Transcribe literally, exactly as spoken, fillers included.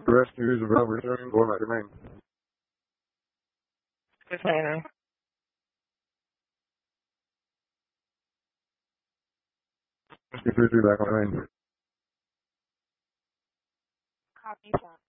The rescue is about returning or might remain. Container. Rescue three three back on the main. Copy that.